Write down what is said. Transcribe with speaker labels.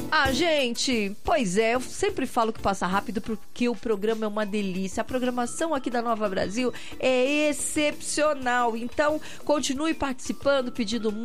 Speaker 1: Ah, gente, pois é, eu sempre falo que passa rápido porque o programa é uma delícia. A programação aqui da Nova Brasil é excepcional. Então, continue participando, pedindo